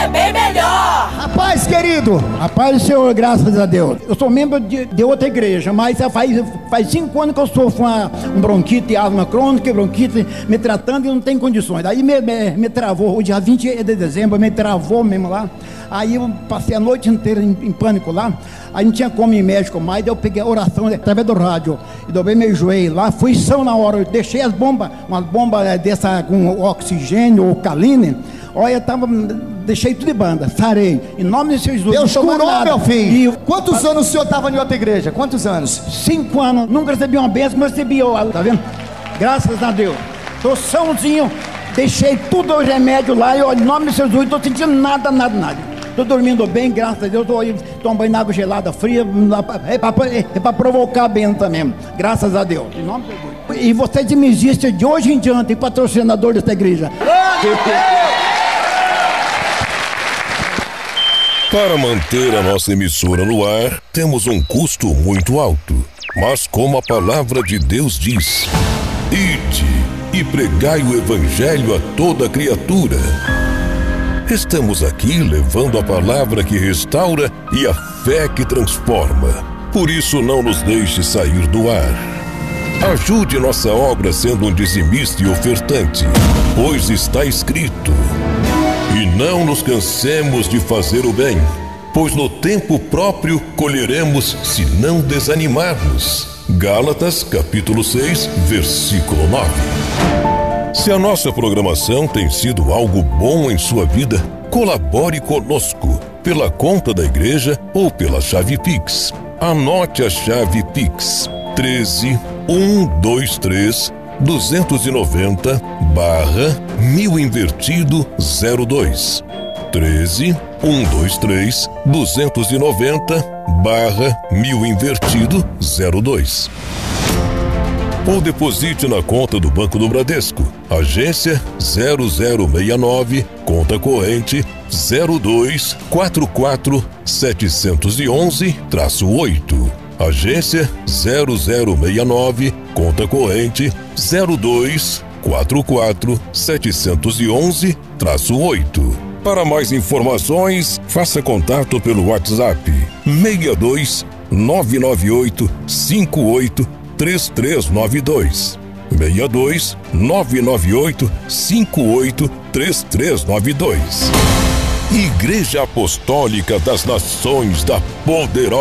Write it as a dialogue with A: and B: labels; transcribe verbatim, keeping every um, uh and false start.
A: é bem melhor.
B: Rapaz, querido, rapaz, Senhor, graças a Deus. Eu sou membro de, de outra igreja, mas faz, faz cinco anos que eu sofro uma, um bronquite, asma crônica, bronquite, me tratando e não tem condições. Aí me, me, me travou, o dia vinte de dezembro, me travou mesmo lá. Aí eu passei a noite inteira em, em pânico lá. Aí não tinha como ir médico mais. Daí eu peguei a oração através do rádio e dobrei meu joelho lá. Fui são na hora. Eu deixei as bombas, uma bomba dessa com oxigênio ou caline. Olha, eu tava, deixei tudo de banda, sarei. Em nome de Jesus.
C: Deus curou, meu filho.
B: E,
C: Quantos anos o senhor estava em outra igreja? Quantos anos?
B: Cinco anos. Nunca recebi uma bênção, mas recebi, tá vendo? Graças a Deus. Tô sãozinho. Deixei tudo o remédio lá e, ó, em nome de Jesus, não tô sentindo nada, nada, nada. Tô dormindo bem, graças a Deus. Tô tomando banho de água gelada, fria. É pra, é pra provocar a bênção mesmo. Graças a Deus. Em nome de Jesus. E vocês me existem de hoje em diante, patrocinador dessa igreja.
D: Para manter a nossa emissora no ar, temos um custo muito alto. Mas como a palavra de Deus diz: ide e pregai o evangelho a toda criatura. Estamos aqui levando a palavra que restaura e a fé que transforma. Por isso não nos deixe sair do ar. Ajude nossa obra sendo um dizimista e ofertante, pois está escrito: e não nos cansemos de fazer o bem, pois no tempo próprio colheremos se não desanimarmos. Gálatas capítulo seis, versículo nove. Se a nossa programação tem sido algo bom em sua vida, colabore conosco pela conta da igreja ou pela chave Pix. Anote a chave Pix: treze, cento e vinte e três, duzentos e noventa, barra mil invertido zero dois. treze, cento e vinte e três, duzentos e noventa, barra mil invertido zero dois. Ou deposite na conta do Banco do Bradesco, agência zero zero seis nove, conta corrente zero dois quatro quatro sete um um oito. Agência zero zero seis nove, conta corrente zero dois quatro quatro sete um um oito. Para mais informações, faça contato pelo WhatsApp seis dois nove nove oito cinco oito três três nove dois. seis dois nove nove oito cinco oito três três nove dois. Igreja Apostólica das Nações da Poderosa